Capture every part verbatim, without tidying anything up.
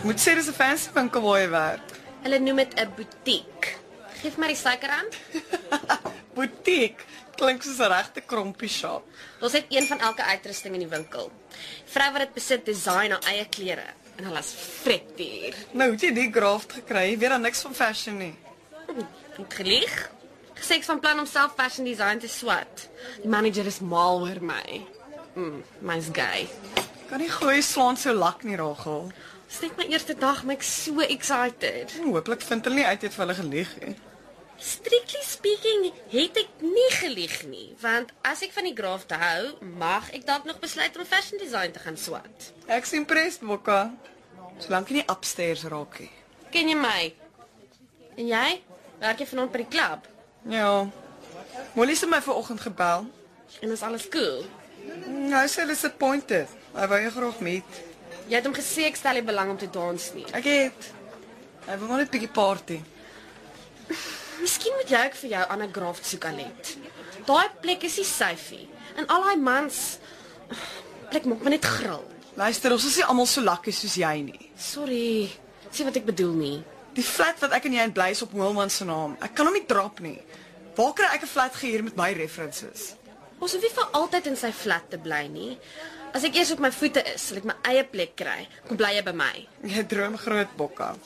Moet sê dis 'n fancy winkel waar jy werk. Hulle noem dit 'n butiek. Geef my die suikerrand. Butiek. Klink soos 'n regte krompie shop. Ons het een van elke uitrusting in die winkel. Die vrou wat dit besit, design haar eie klere. En hulle is vet duur. Nou, het jy die graft gekry? Jy weet dan niks van fashion nie. Het gelieg. Gesê ek van plan om self fashion design te swat. Die manager is mal oor my. Mm, my's gay. Kan nie glo jy slaan so lak nie, Rachel. Dis net my eerste dag, maar ek so excited. Hooplik vind hulle nie uit jy het vir hulle gelieg nie. Strictly speaking, het ek nie gelieg nie, want as ek van die graaf te hou, mag ek dalk nog besluit om fashion design te gaan swat. Ek's impressed, Bokka. Solank jy nie upstairs raak nie. Ken jy my? En jy? Werk jy vanaand by die klub? Ja. Molly het my vanoggend gebel. En is alles cool? Nou sê hulle disappointed. Hy wou jou graag meet. Jy het hom gesê ek stel nie belang om te dans nie. Ek het. Hy wil maar net 'n bietjie party. Miskien moet jy ook vir jou ander graaf soek, Alet. Daai plek is nie safie. En al daai mans plek maak my net gril. Luister, ons is nie almal so lucky soos jy nie. Sorry. Sê wat ek bedoel nie. Die flat wat ek en jy in bly is op Moelman se naam. Ek kan hom nie drop nie. Waar kry ek 'n flat gehuur met my references? Ons hoef nie vir altyd in sy flat te bly nie. As ek eers op my voete is, sal ek my eie plek kry. Kom bly jy by my. Jy droom groot, Bokka.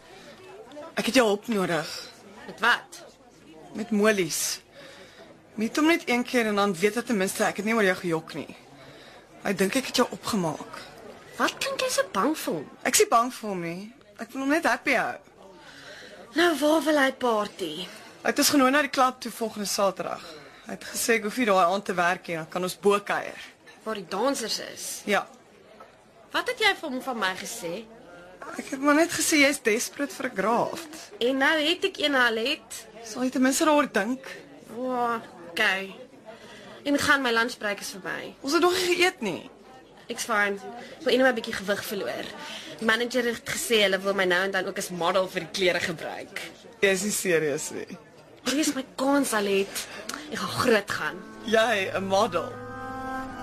Ek het jou hulp nodig. Met wat? Met molies. Meet hom net een keer en dan weet hy ten minste ek het nie oor jou gejok nie. Hy dink ek het jou opgemaak. Wat klink jy so bang vir hom? Ek is nie bang vir hom nie. Ek wil hom net happy hou. Nou waar wil hy party? Hy het ons genooi na die klub toe volgende Saterdag. Hy het gesê ek hoef nie daai aand te werk nie, dan kan ons bo kuier. Waar die dansers is. Ja. Wat het jy vir hom van my gesê? Ek het maar net gesê jy's desperate vir 'n graft. En nou het ek een Alet. Sal jy ten minste daaroor dink? O, oh, okay. En gaan my lunchbreak is verby. Ons het nog nie geëet nie. Ek's fine. Ek wil net 'n bietjie gewig verloor. Die manager het gesê hulle wil my nou en dan ook as model vir die klere gebruik. Jy is nie serieus nie. Hier is my kans, Alet. Ek gaan groot gaan. Jy, 'n model.